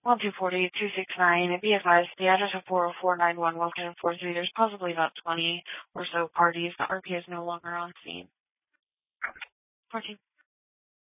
1240-269. Be advised, the address of 40491 Wilson 43. There's possibly about 20 or so parties. The RP is no longer on scene. 14.